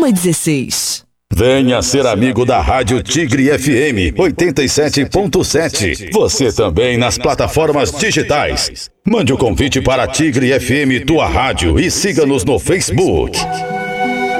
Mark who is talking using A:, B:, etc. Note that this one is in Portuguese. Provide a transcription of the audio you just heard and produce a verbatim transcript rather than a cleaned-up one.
A: uma dezesseis.
B: Venha ser amigo da Rádio Tigre F M oitenta e sete ponto sete. Você também nas plataformas digitais. Mande o convite para Tigre F M, tua rádio, e siga-nos no Facebook.